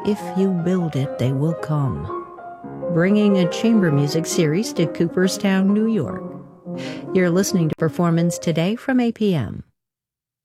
If You Build It, They Will Come, bringing a chamber music series to Cooperstown, New York. You're listening to Performance Today from APM.